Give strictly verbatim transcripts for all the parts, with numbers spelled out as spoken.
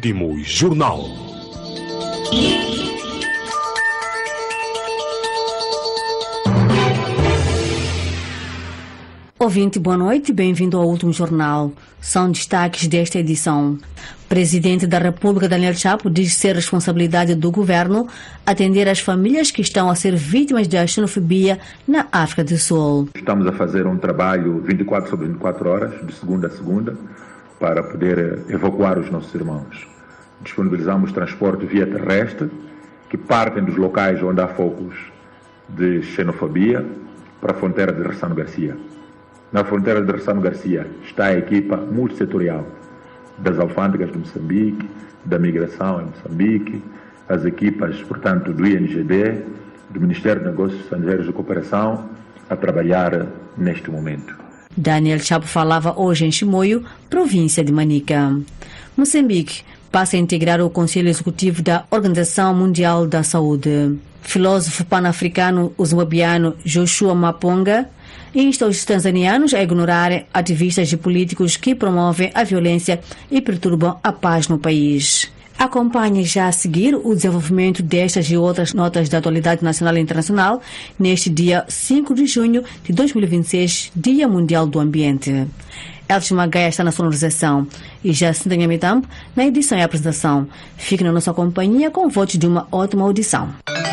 Último Jornal. Ouvinte, boa noite, bem-vindo ao Último Jornal. São destaques desta edição. Presidente da República, Daniel Chapo, diz ser responsabilidade do governo atender as famílias que estão a ser vítimas da xenofobia na África do Sul. Estamos a fazer um trabalho vinte e quatro sobre vinte e quatro horas, de segunda a segunda, para poder evacuar os nossos irmãos. Disponibilizamos transporte via terrestre, que partem dos locais onde há focos de xenofobia, para a fronteira de Ressano Garcia. Na fronteira de Ressano Garcia está a equipa multissetorial das alfândegas de Moçambique, da migração em Moçambique, as equipas, portanto, do I N G D, do Ministério de Negócios Estrangeiros e Cooperação, a trabalhar neste momento. Daniel Chapo falava hoje em Chimoio, província de Manica. Moçambique passa a integrar o Conselho Executivo da Organização Mundial da Saúde. Filósofo pan-africano zimbabuiano Joshua Maponga insta os tanzanianos a ignorar ativistas e políticos que promovem a violência e perturbam a paz no país. Acompanhe já a seguir o desenvolvimento destas e outras notas da atualidade nacional e internacional neste dia cinco de junho de dois mil e vinte e seis, Dia Mundial do Ambiente. Elvis Magaia está na sonorização e Jacinta Nhamitambo na edição e apresentação. Fique na nossa companhia com votos de uma ótima audição.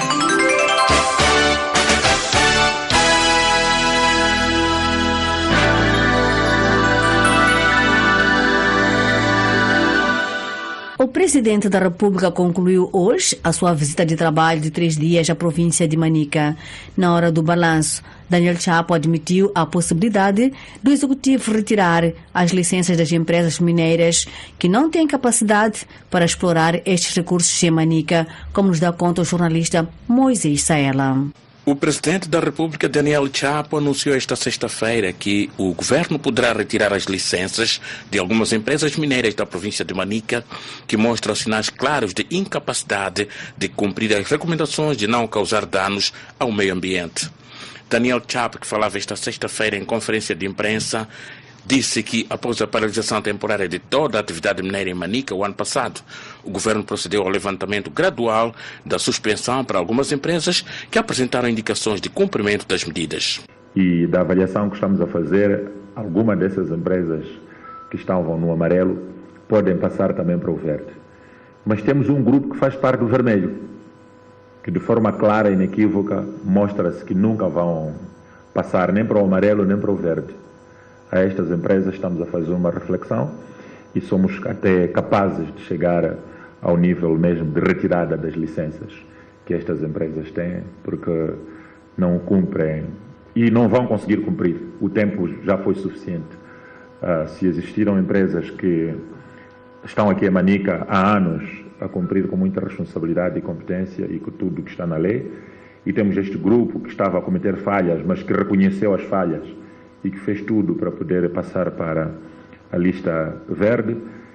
O Presidente da República concluiu hoje a sua visita de trabalho de três dias à província de Manica. Na hora do balanço, Daniel Chapo admitiu a possibilidade do Executivo retirar as licenças das empresas mineiras que não têm capacidade para explorar estes recursos em Manica, como nos dá conta o jornalista Moisés Saela. O Presidente da República, Daniel Chapo, anunciou esta sexta-feira que o governo poderá retirar as licenças de algumas empresas mineiras da província de Manica que mostram sinais claros de incapacidade de cumprir as recomendações de não causar danos ao meio ambiente. Daniel Chapo, que falava esta sexta-feira em conferência de imprensa, disse que, após a paralisação temporária de toda a atividade mineira em Manica o ano passado, o governo procedeu ao levantamento gradual da suspensão para algumas empresas que apresentaram indicações de cumprimento das medidas. E da avaliação que estamos a fazer, algumas dessas empresas que estavam no amarelo podem passar também para o verde. Mas temos um grupo que faz parte do vermelho, que de forma clara e inequívoca mostra-se que nunca vão passar nem para o amarelo nem para o verde. A estas empresas estamos a fazer uma reflexão e somos até capazes de chegar ao nível mesmo de retirada das licenças que estas empresas têm, porque não cumprem e não vão conseguir cumprir. O tempo já foi suficiente. Uh, se existiram empresas que estão aqui em Manica há anos a cumprir com muita responsabilidade e competência e com tudo que está na lei, e temos este grupo que estava a cometer falhas, mas que reconheceu as falhas e que fez tudo para poder passar para a lista verde,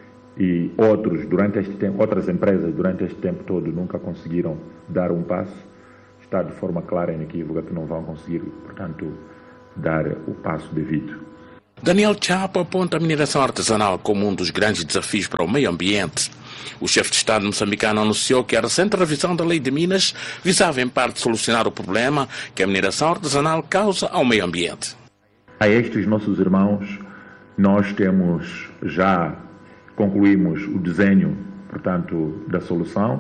e outros durante este tempo, outras empresas durante este tempo todo nunca conseguiram dar um passo. Está de forma clara e inequívoca que não vão conseguir, portanto, dar o passo devido. Daniel Chapo aponta a mineração artesanal como um dos grandes desafios para o meio ambiente. O chefe de Estado moçambicano anunciou que a recente revisão da Lei de Minas visava em parte solucionar o problema que a mineração artesanal causa ao meio ambiente. A estes nossos irmãos, nós temos já concluímos o desenho, portanto, da solução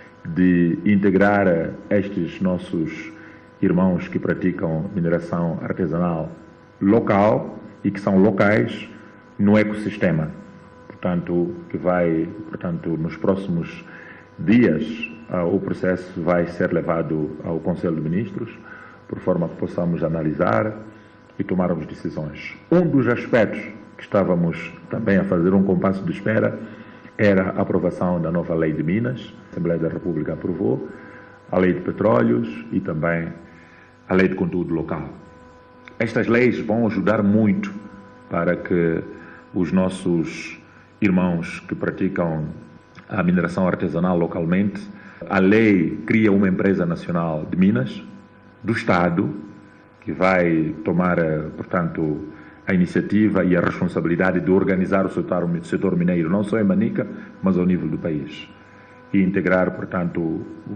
de integrar estes nossos irmãos que praticam mineração artesanal local e que são locais no ecossistema. Portanto, que vai, portanto, nos próximos dias, uh, o processo vai ser levado ao Conselho de Ministros, por forma que possamos analisar e tomarmos decisões. Um dos aspectos que estávamos também a fazer um compasso de espera era a aprovação da nova Lei de Minas. A Assembleia da República aprovou a Lei de Petróleos e também a Lei de Conteúdo Local. Estas leis vão ajudar muito para que os nossos irmãos que praticam a mineração artesanal localmente, a lei cria uma empresa nacional de minas do Estado que vai tomar, portanto, a iniciativa e a responsabilidade de organizar o setor, o setor mineiro, não só em Manica, mas ao nível do país. E integrar, portanto,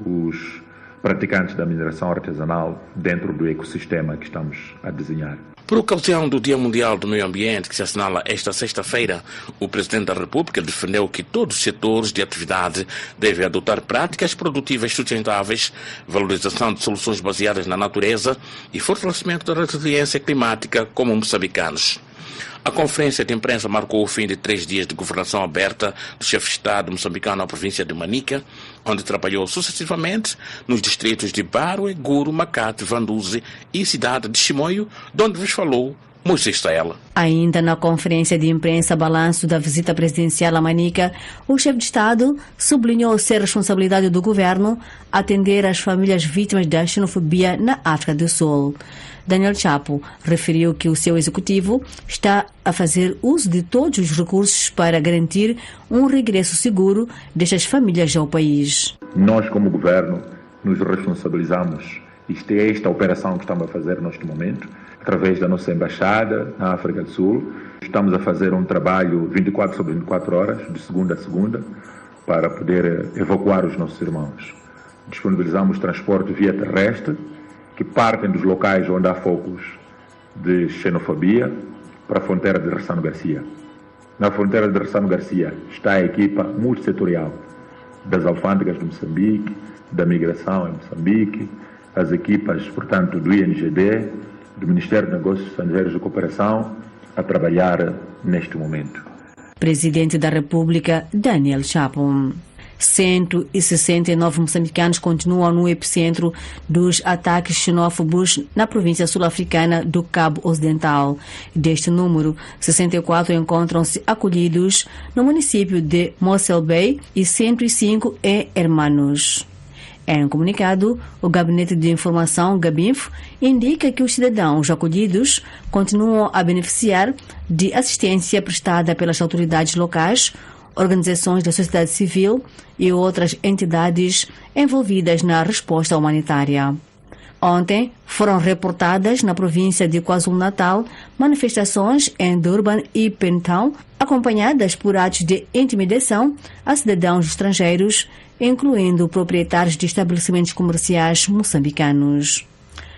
os praticantes da mineração artesanal dentro do ecossistema que estamos a desenhar. Por ocasião do Dia Mundial do Meio Ambiente, que se assinala esta sexta-feira, o Presidente da República defendeu que todos os setores de atividade devem adotar práticas produtivas sustentáveis, valorização de soluções baseadas na natureza e fortalecimento da resiliência climática como moçambicanos. A conferência de imprensa marcou o fim de três dias de governação aberta do chefe de Estado moçambicano à província de Manica, onde trabalhou sucessivamente nos distritos de Barwe, Guru, Makate, Vanduze e cidade de Chimoio, de onde vos falou Moisés Saela. Ainda na conferência de imprensa balanço da visita presidencial a Manica, o chefe de Estado sublinhou ser responsabilidade do governo atender as famílias vítimas da xenofobia na África do Sul. Daniel Chapo referiu que o seu executivo está a fazer uso de todos os recursos para garantir um regresso seguro destas famílias ao país. Nós, como governo, nos responsabilizamos. Isto é esta operação que estamos a fazer neste momento, através da nossa embaixada na África do Sul. Estamos a fazer um trabalho vinte e quatro sobre vinte e quatro horas, de segunda a segunda, para poder evacuar os nossos irmãos. Disponibilizamos transporte via terrestre, que partem dos locais onde há focos de xenofobia para a fronteira de Ressano Garcia. Na fronteira de Ressano Garcia está a equipa multissetorial das alfândegas de Moçambique, da migração em Moçambique, as equipas, portanto, do I N G D, do Ministério de Negócios Estrangeiros e Cooperação, a trabalhar neste momento. Presidente da República, Daniel Chapo. cento e sessenta e nove moçambicanos continuam no epicentro dos ataques xenófobos na província sul-africana do Cabo Ocidental. Deste número, sessenta e quatro encontram-se acolhidos no município de Mossel Bay e cento e cinco em Hermanos. Em um comunicado, o Gabinete de Informação, Gabinfo, indica que os cidadãos acolhidos continuam a beneficiar de assistência prestada pelas autoridades locais, organizações da sociedade civil e outras entidades envolvidas na resposta humanitária. Ontem foram reportadas na província de KwaZulu-Natal manifestações em Durban e Pentown, acompanhadas por atos de intimidação a cidadãos estrangeiros, incluindo proprietários de estabelecimentos comerciais moçambicanos.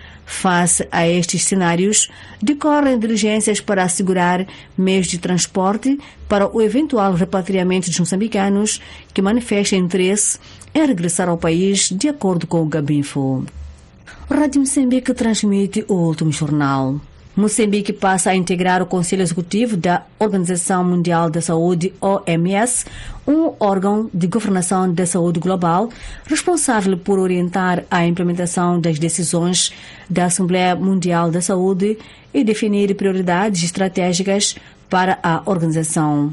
Face a estes cenários, decorrem diligências para assegurar meios de transporte para o eventual repatriamento de moçambicanos que manifestem interesse em regressar ao país, de acordo com o Gabinfo. Rádio Moçambique transmite o último jornal. Moçambique passa a integrar o Conselho Executivo da Organização Mundial da Saúde, O M S, um órgão de governação da saúde global responsável por orientar a implementação das decisões da Assembleia Mundial da Saúde e definir prioridades estratégicas para a organização.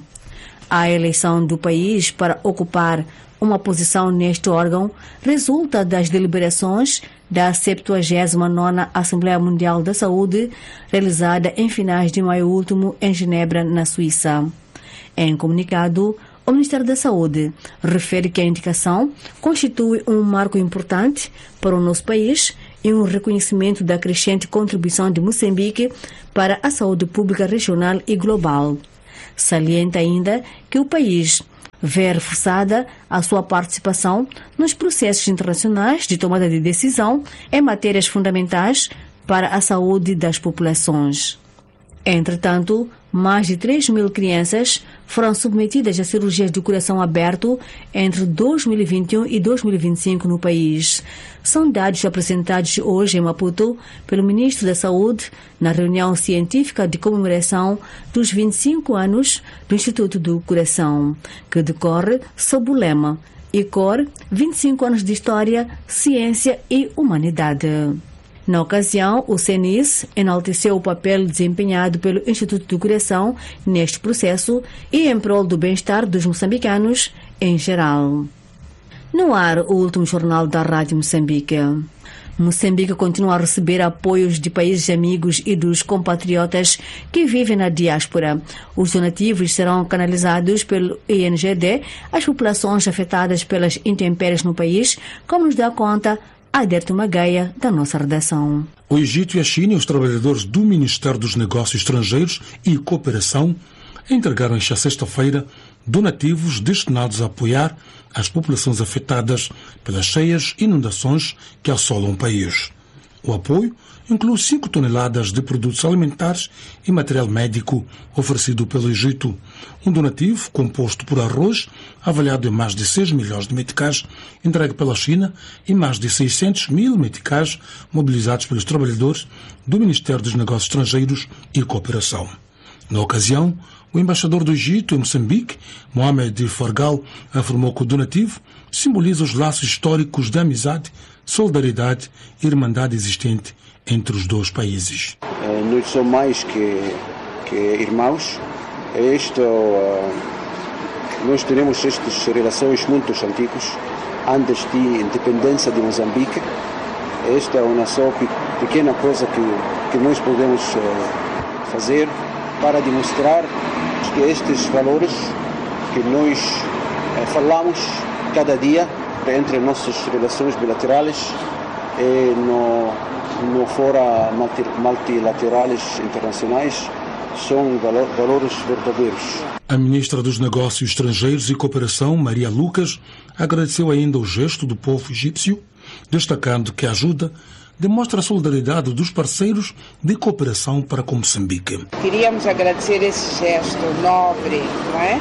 A eleição do país para ocupar uma posição neste órgão resulta das deliberações da septuagésima nona Assembleia Mundial da Saúde, realizada em finais de maio último em Genebra, na Suíça. Em comunicado, o Ministério da Saúde refere que a indicação constitui um marco importante para o nosso país e um reconhecimento da crescente contribuição de Moçambique para a saúde pública regional e global. Salienta ainda que o país vê reforçada a sua participação nos processos internacionais de tomada de decisão em matérias fundamentais para a saúde das populações. Entretanto, mais de três mil crianças foram submetidas a cirurgias de coração aberto entre dois mil e vinte e um e dois mil e vinte e cinco no país. São dados apresentados hoje em Maputo pelo Ministro da Saúde na reunião científica de comemoração dos vinte e cinco anos do Instituto do Coração, que decorre sob o lema I C O R, vinte e cinco anos de História, Ciência e Humanidade. Na ocasião, o C N I S enalteceu o papel desempenhado pelo Instituto do Coração neste processo e em prol do bem-estar dos moçambicanos em geral. No ar, o último jornal da Rádio Moçambique. Moçambique continua a receber apoios de países amigos e dos compatriotas que vivem na diáspora. Os donativos serão canalizados pelo I N G D às populações afetadas pelas intempéries no país, como nos dá conta Aderto Magaia, da nossa redação. O Egito e a China e os trabalhadores do Ministério dos Negócios Estrangeiros e Cooperação entregaram esta sexta-feira donativos destinados a apoiar as populações afetadas pelas cheias inundações que assolam o país. O apoio inclui cinco toneladas de produtos alimentares e material médico oferecido pelo Egito. Um donativo composto por arroz, avaliado em mais de seis milhões de meticais, entregue pela China, e mais de seiscentos mil meticais mobilizados pelos trabalhadores do Ministério dos Negócios Estrangeiros e Cooperação. Na ocasião, o embaixador do Egito em Moçambique, Mohamed Forgal, afirmou que o donativo simboliza os laços históricos de amizade, solidariedade e irmandade existente entre os dois países. Nós somos mais que, que irmãos. Isto, nós temos estas relações muito antigas, antes da independência de Moçambique. Esta é uma só pequena coisa que, que nós podemos fazer para demonstrar que estes valores que nós falamos cada dia entre nossas relações bilaterais e no, no fora multilaterais internacionais são valor, valores verdadeiros. A ministra dos Negócios Estrangeiros e Cooperação, Maria Lucas, agradeceu ainda o gesto do povo egípcio, destacando que a ajuda demonstra a solidariedade dos parceiros de cooperação para com Moçambique. Queríamos agradecer esse gesto nobre, não é?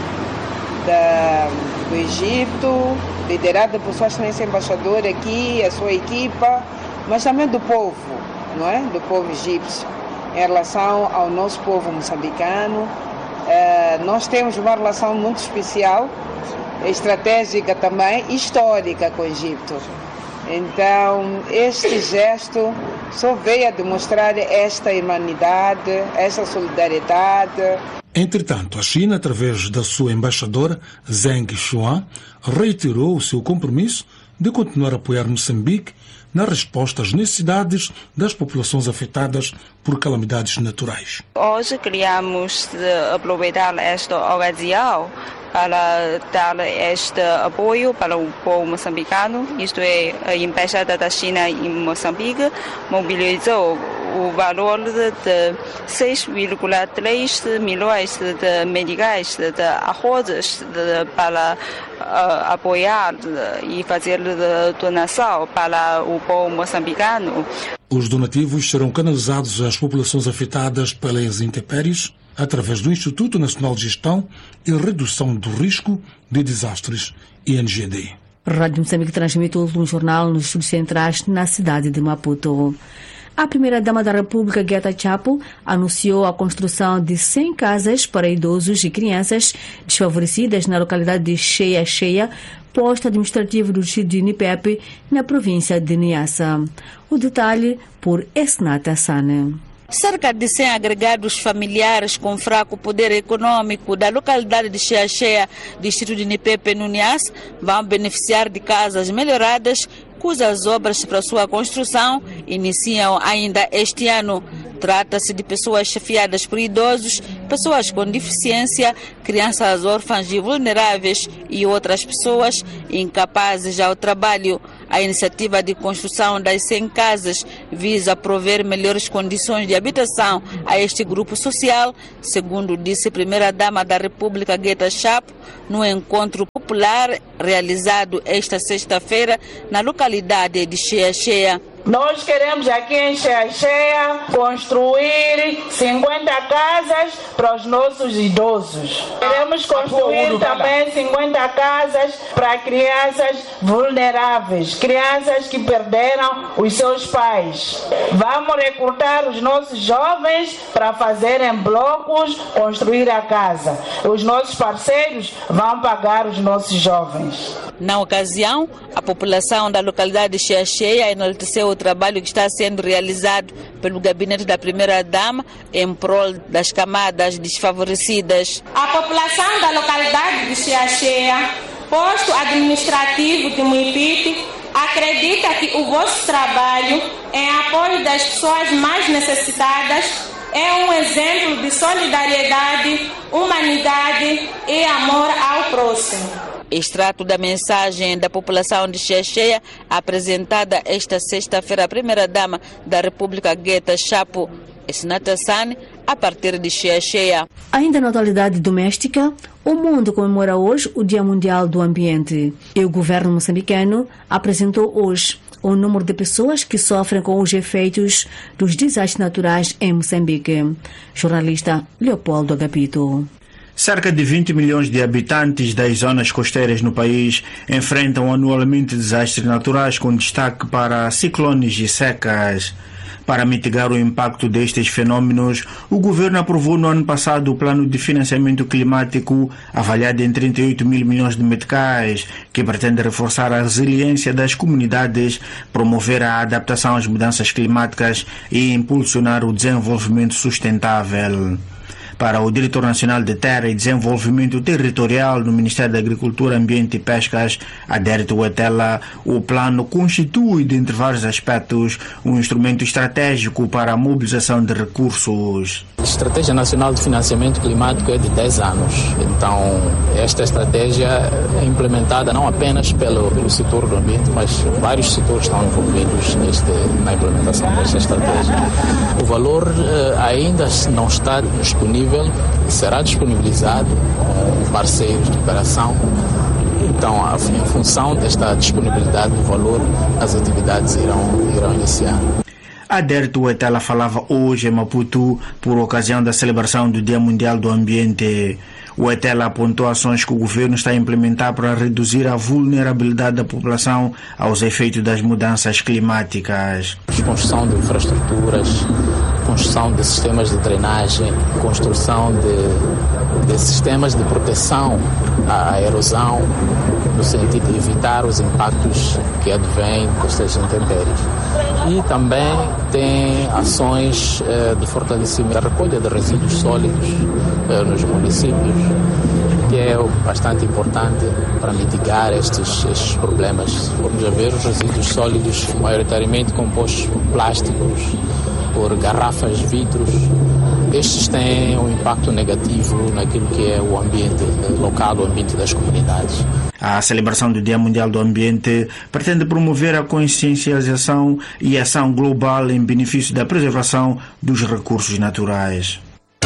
Da, do Egito, liderado por Sua Excelência Embaixador aqui, a sua equipa, mas também do povo, não é? Do povo egípcio, em relação ao nosso povo moçambicano. Uh, nós temos uma relação muito especial, estratégica também, histórica com o Egito. Então, este gesto só veio a demonstrar esta humanidade, esta solidariedade. Entretanto, a China, através da sua embaixadora, Zheng Xuan, reiterou o seu compromisso de continuar a apoiar Moçambique na resposta às necessidades das populações afetadas por calamidades naturais. Hoje queríamos aproveitar esta ocasião para dar este apoio para o povo moçambicano, isto é, a Embaixada da China em Moçambique mobilizou o valor de seis vírgula três milhões de meticais de arrozes para uh, apoiar e fazer donação para o povo moçambicano. Os donativos serão canalizados às populações afetadas pelas intempéries através do Instituto Nacional de Gestão e Redução do Risco de Desastres, I N G D. Rádio Moçambique transmite o último jornal nos estúdios centrais na cidade de Maputo. A primeira-dama da República, Guetta Chapo, anunciou a construção de cem casas para idosos e crianças desfavorecidas na localidade de Cheia Cheia, posto administrativo do distrito de Nipepe, na província de Niassa. O detalhe por Esnata Sane. Cerca de cem agregados familiares com fraco poder econômico da localidade de Cheia Cheia, distrito de Nipepe, no Niassa, vão beneficiar de casas melhoradas, cujas obras para sua construção iniciam ainda este ano. Trata-se de pessoas chefiadas por idosos, pessoas com deficiência, crianças órfãs e vulneráveis e outras pessoas incapazes ao trabalho. A iniciativa de construção das cem casas visa prover melhores condições de habitação a este grupo social, segundo disse a primeira-dama da República, Guetta Chapo, no encontro popular realizado esta sexta-feira na localidade de Cheia Cheia. Nós queremos aqui em Cheia Cheia construir cinquenta casas para os nossos idosos. Queremos construir também cinquenta casas para crianças vulneráveis, crianças que perderam os seus pais. Vamos recrutar os nossos jovens para fazerem blocos, construir a casa. Os nossos parceiros vão pagar os nossos jovens. Na ocasião, a população da localidade de Cheia Cheia enalteceu o trabalho que está sendo realizado pelo gabinete da primeira-dama em prol das camadas desfavorecidas. A população da localidade de Cheia Cheia, posto administrativo de Muipipe, acredita que o vosso trabalho em apoio das pessoas mais necessitadas é um exemplo de solidariedade, humanidade e amor ao próximo. Extrato da mensagem da população de Xiaxia, apresentada esta sexta-feira à primeira-dama da República, Geta Chapo Esnatassane, a partir de Xiaxia. Ainda na atualidade doméstica, o mundo comemora hoje o Dia Mundial do Ambiente e o governo moçambicano apresentou hoje o número de pessoas que sofrem com os efeitos dos desastres naturais em Moçambique. Jornalista Leopoldo Agapito. Cerca de vinte milhões de habitantes das zonas costeiras no país enfrentam anualmente desastres naturais, com destaque para ciclones e secas. Para mitigar o impacto destes fenômenos, o governo aprovou no ano passado o Plano de Financiamento Climático, avaliado em trinta e oito mil milhões de meticais, que pretende reforçar a resiliência das comunidades, promover a adaptação às mudanças climáticas e impulsionar o desenvolvimento sustentável. Para o diretor nacional de Terra e Desenvolvimento Territorial no Ministério da Agricultura, Ambiente e Pescas, Adérito Huetela, o plano constitui, dentre vários aspectos, um instrumento estratégico para a mobilização de recursos. A Estratégia Nacional de Financiamento Climático é de dez anos, então esta estratégia é implementada não apenas pelo, pelo setor do ambiente, mas vários setores estão envolvidos neste, na implementação desta estratégia. O valor eh, ainda não está disponível, será disponibilizado com parceiros de operação. Então, em função desta disponibilidade do valor, as atividades irão, irão iniciar. Adérito Huetela falava hoje em Maputo por ocasião da celebração do Dia Mundial do Ambiente. O Huetela apontou ações que o governo está a implementar para reduzir a vulnerabilidade da população aos efeitos das mudanças climáticas. Construção de infraestruturas, construção de sistemas de drenagem, construção de, de sistemas de proteção à erosão, no sentido de evitar os impactos que advêm destas intempéries. E também tem ações eh, de fortalecimento da recolha de resíduos sólidos eh, nos municípios, que é bastante importante para mitigar estes, estes problemas. Vamos a ver os resíduos sólidos maioritariamente compostos por plásticos, por garrafas, vidros. Estes têm um impacto negativo naquilo que é o ambiente local, o ambiente das comunidades. A celebração do Dia Mundial do Ambiente pretende promover a consciencialização e ação global em benefício da preservação dos recursos naturais.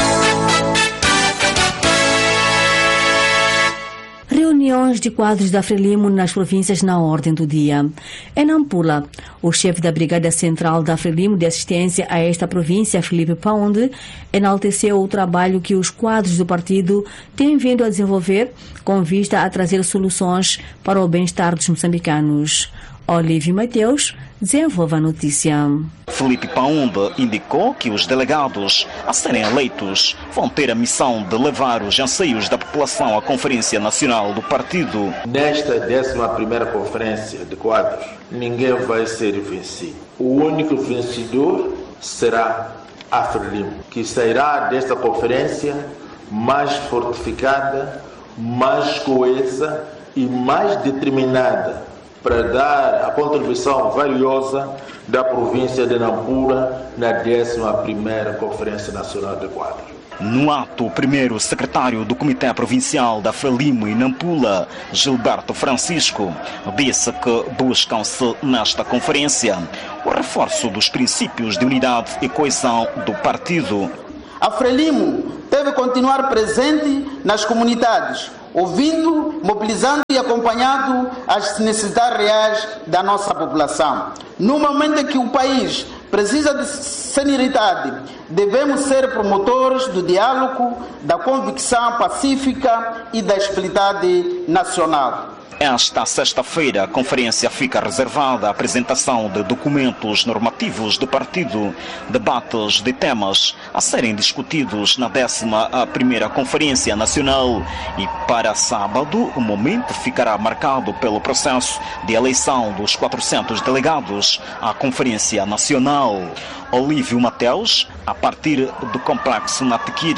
Reuniões de quadros da Frelimo nas províncias na ordem do dia. Em Nampula, o chefe da Brigada Central da Frelimo de assistência a esta província, Felipe Pound, enalteceu o trabalho que os quadros do partido têm vindo a desenvolver com vista a trazer soluções para o bem-estar dos moçambicanos. Olívio Mateus desenvolve a notícia. Felipe Paumba indicou que os delegados a serem eleitos vão ter a missão de levar os anseios da população à Conferência Nacional do Partido. Nesta décima primeira Conferência de Quadros, ninguém vai ser vencido. O único vencedor será a Frelimo, que sairá desta conferência mais fortificada, mais coesa e mais determinada para dar a contribuição valiosa da província de Nampula na décima primeira Conferência Nacional de Quadros. No ato, o primeiro secretário do Comitê Provincial da Frelimo e Nampula, Gilberto Francisco, disse que buscam-se nesta conferência o reforço dos princípios de unidade e coesão do partido. A Frelimo deve continuar presente nas comunidades, ouvindo, mobilizando e acompanhando as necessidades reais da nossa população. No momento em que o país precisa de serenidade, devemos ser promotores do diálogo, da convicção pacífica e da estabilidade nacional. Esta sexta-feira, a conferência fica reservada à apresentação de documentos normativos do partido, debates de temas a serem discutidos na décima primeira Conferência Nacional e para sábado o momento ficará marcado pelo processo de eleição dos quatrocentos delegados à Conferência Nacional. Olívio Mateus, a partir do Complexo Natequire.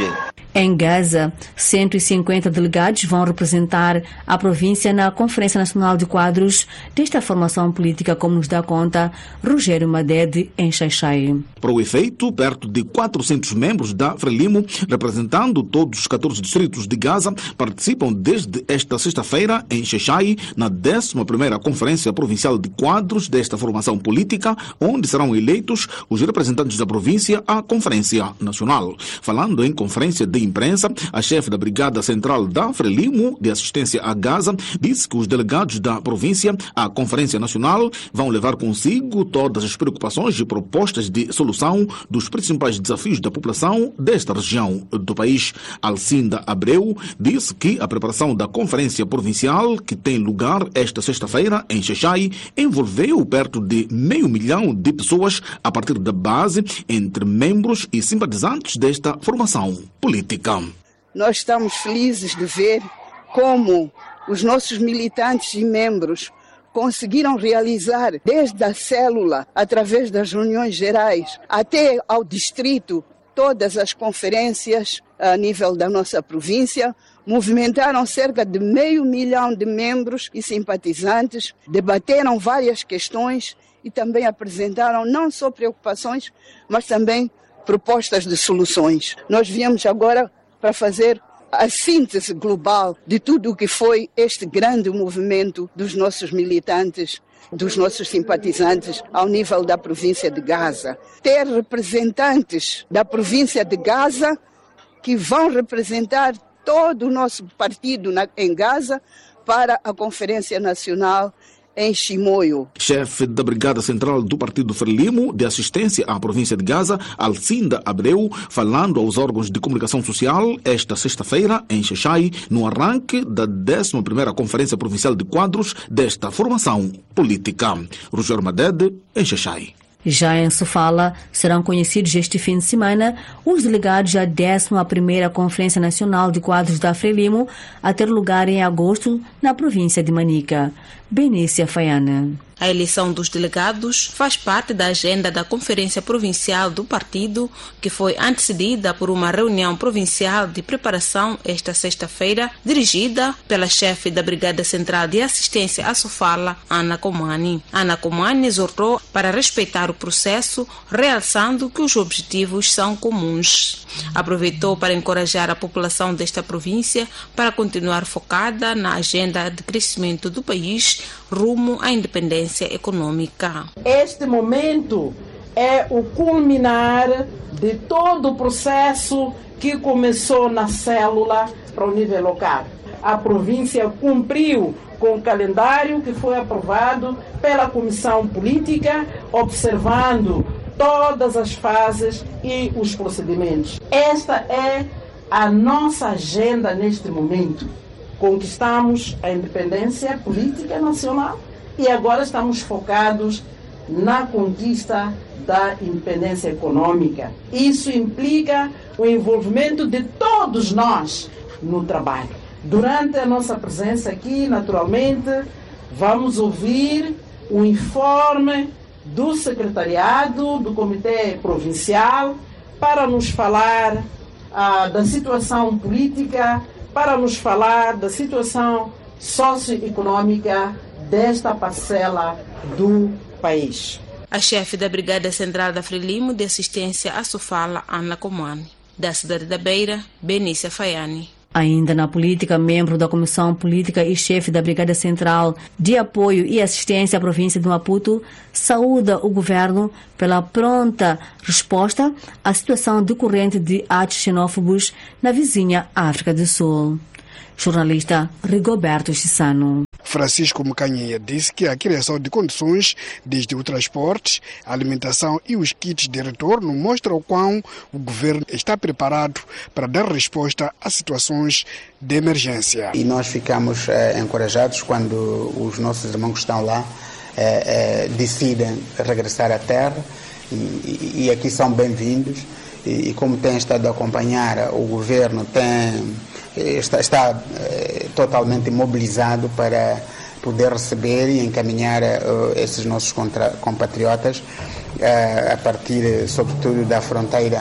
Em Gaza, cento e cinquenta delegados vão representar a província na Conferência Nacional de Quadros desta formação política, como nos dá conta Rogério Madede, em Xai-Xai. Para o efeito, perto de quatrocentos membros da Frelimo, representando todos os catorze distritos de Gaza, participam desde esta sexta-feira em Xai-Xai, na décima primeira Conferência Provincial de Quadros desta formação política, onde serão eleitos os representantes da província à Conferência Nacional. Falando em conferência de imprensa, a chefe da Brigada Central da Frelimo, de assistência a Gaza, disse que os delegados da província à Conferência Nacional vão levar consigo todas as preocupações e propostas de solução dos principais desafios da população desta região do país. Alcinda Abreu disse que a preparação da Conferência Provincial, que tem lugar esta sexta-feira em Xai-Xai, envolveu perto de meio milhão de pessoas a partir da base, entre membros e simpatizantes desta formação política. Nós estamos felizes de ver como os nossos militantes e membros conseguiram realizar, desde a célula, através das reuniões gerais, até ao distrito, todas as conferências a nível da nossa província, movimentaram cerca de meio milhão de membros e simpatizantes, debateram várias questões e também apresentaram não só preocupações, mas também propostas de soluções. Nós viemos agora para fazer a síntese global de tudo o que foi este grande movimento dos nossos militantes, dos nossos simpatizantes ao nível da província de Gaza. Ter representantes da província de Gaza que vão representar todo o nosso partido na, em Gaza para a Conferência Nacional em Chimoio. Chefe da Brigada Central do Partido Frelimo, de assistência à província de Gaza, Alcinda Abreu, falando aos órgãos de comunicação social esta sexta-feira em Xai-Xai, no arranque da décima primeira Conferência Provincial de Quadros desta formação política. Rogério Madede, em Xai-Xai. Já em Sofala, serão conhecidos este fim de semana os delegados da décima primeira Conferência Nacional de Quadros da Frelimo, a ter lugar em agosto na província de Manica. Benícia Faiana. A eleição dos delegados faz parte da agenda da Conferência Provincial do Partido, que foi antecedida por uma reunião provincial de preparação esta sexta-feira, dirigida pela chefe da Brigada Central de Assistência à Sofala, Ana Comani. Ana Comani exortou para respeitar o processo, realçando que os objetivos são comuns. Aproveitou para encorajar a população desta província para continuar focada na agenda de crescimento do país rumo à independência econômica. Este momento é o culminar de todo o processo que começou na célula para o nível local. A província cumpriu com o calendário que foi aprovado pela Comissão Política, observando todas as fases e os procedimentos. Esta é a nossa agenda neste momento. Conquistamos a independência política nacional e agora estamos focados na conquista da independência econômica. Isso implica o envolvimento de todos nós no trabalho. Durante a nossa presença aqui, naturalmente, vamos ouvir o informe do secretariado, do Comitê Provincial, para nos falar ah, da situação política, para nos falar da situação socioeconômica desta parcela do país. A chefe da Brigada Central da Frelimo, de assistência à Sofala, Ana Comani. Da cidade da Beira, Benícia Faiani. Ainda na política, membro da Comissão Política e chefe da Brigada Central de Apoio e Assistência à província de Maputo, saúda o governo pela pronta resposta à situação decorrente de atos xenófobos na vizinha África do Sul. Jornalista Rigoberto Chissano. Francisco Mucanhinha disse que a criação de condições, desde o transporte, a alimentação e os kits de retorno, mostra o quão o governo está preparado para dar resposta a situações de emergência. E nós ficamos eh, encorajados quando os nossos irmãos que estão lá eh, eh, decidem regressar à terra e, e, e aqui são bem-vindos. E, e como tem estado a acompanhar, o governo tem... está, está eh, totalmente mobilizado para poder receber e encaminhar uh, esses nossos contra, compatriotas uh, a partir, sobretudo, da fronteira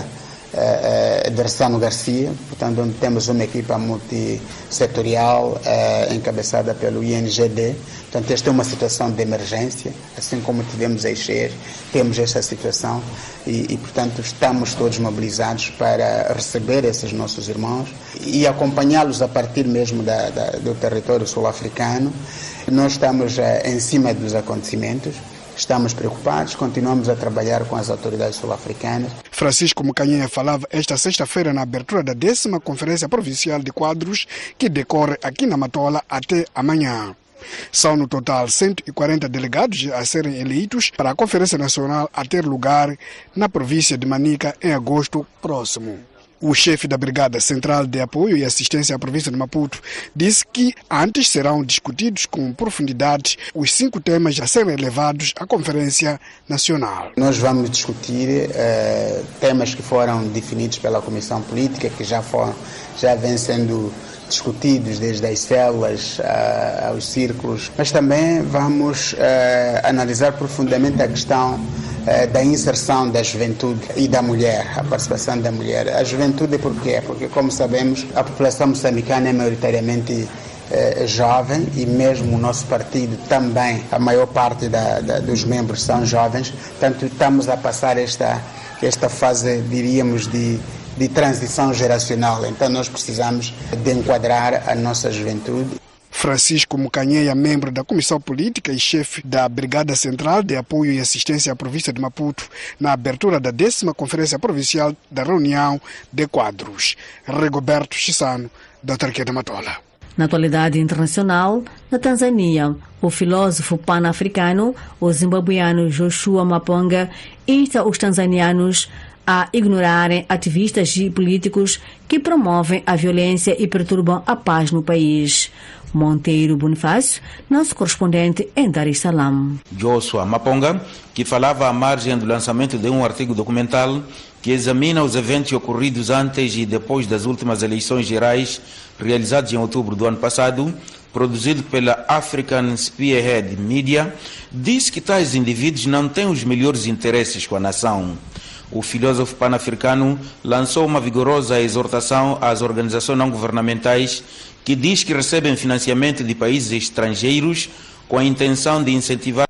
uh, Dressano Garcia, portanto, onde temos uma equipa multissetorial uh, encabeçada pelo I N G D. Portanto, esta é uma situação de emergência, assim como tivemos a encher, temos esta situação e, e, portanto, estamos todos mobilizados para receber esses nossos irmãos e acompanhá-los a partir mesmo da, da, do território sul-africano. Nós estamos uh, em cima dos acontecimentos. Estamos preocupados, continuamos a trabalhar com as autoridades sul-africanas. Francisco Mucanhenha falava esta sexta-feira na abertura da décima Conferência Provincial de Quadros, que decorre aqui na Matola até amanhã. São no total cento e quarenta delegados a serem eleitos para a Conferência Nacional a ter lugar na província de Manica em agosto próximo. O chefe da Brigada Central de Apoio e Assistência à província de Maputo disse que antes serão discutidos com profundidade os cinco temas a serem levados à Conferência Nacional. Nós vamos discutir uh, temas que foram definidos pela Comissão Política, que já, foram, já vêm sendo discutidos desde as células uh, aos círculos, mas também vamos uh, analisar profundamente a questão uh, da inserção da juventude e da mulher, a participação da mulher. A juventude por quê? Porque, como sabemos, a população moçambicana é maioritariamente uh, jovem e mesmo o nosso partido também, a maior parte da, da, dos membros são jovens, portanto estamos a passar esta, esta fase, diríamos, de de transição geracional. Então nós precisamos de enquadrar a nossa juventude. Francisco Mucanhenha, membro da Comissão Política e chefe da Brigada Central de Apoio e Assistência à província de Maputo, na abertura da décima Conferência Provincial da Reunião de Quadros. Rigoberto Chissano, da Autarquia de Matola. Na atualidade internacional, na Tanzânia, o filósofo pan-africano, o zimbabuiano Joshua Maponga, insta os tanzanianos a ignorarem ativistas e políticos que promovem a violência e perturbam a paz no país. Monteiro Bonifácio, nosso correspondente em Dar es Salaam. Joshua Maponga, que falava à margem do lançamento de um artigo documental que examina os eventos ocorridos antes e depois das últimas eleições gerais realizadas em outubro do ano passado, produzido pela African Spearhead Media, disse que tais indivíduos não têm os melhores interesses com a nação. O filósofo pan-africano lançou uma vigorosa exortação às organizações não-governamentais que diz que recebem financiamento de países estrangeiros com a intenção de incentivar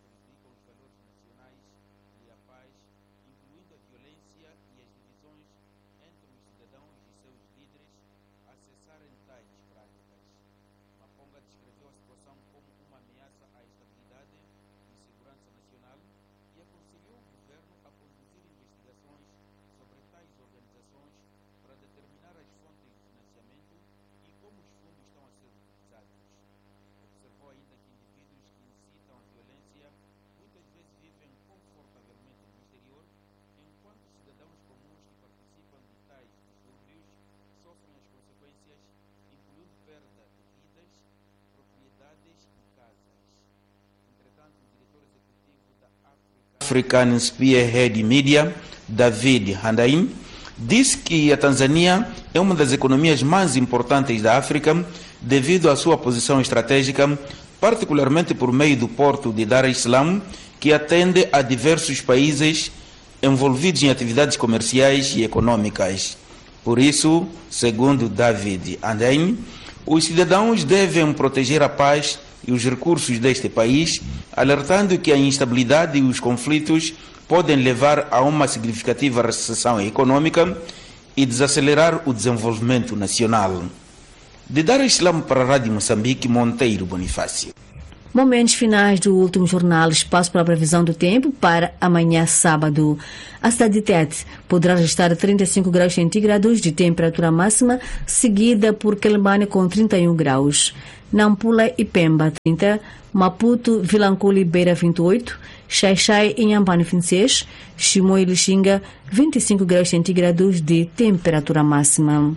African Spearhead Media, David Handaim, disse que a Tanzânia é uma das economias mais importantes da África devido à sua posição estratégica, particularmente por meio do porto de Dar es Salaam, que atende a diversos países envolvidos em atividades comerciais e econômicas. Por isso, segundo David Handaim, os cidadãos devem proteger a paz e os recursos deste país, alertando que a instabilidade e os conflitos podem levar a uma significativa recessão econômica e desacelerar o desenvolvimento nacional. De Dar es Salaam para a Rádio Moçambique, Monteiro Bonifácio. Momentos finais do último jornal, espaço para a previsão do tempo para amanhã sábado. A cidade de Tete poderá registrar trinta e cinco graus centígrados de temperatura máxima, seguida por Quelimane com trinta e um graus. Nampula e Pemba trinta, Maputo, Vilanculo e Beira vinte e oito, Xai-Xai e Inhambane vinte e seis, Chimoio e Lixinga vinte e cinco graus centígrados de temperatura máxima.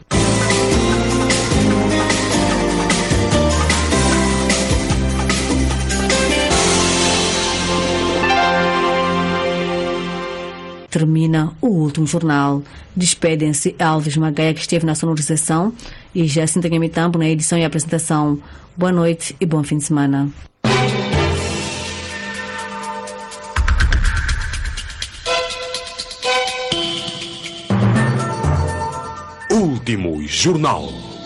Termina o último jornal. Despedem-se Alves Magaia, que esteve na sonorização, e Jacinta Gamitambo na edição e apresentação. Boa noite e bom fim de semana. Último Jornal.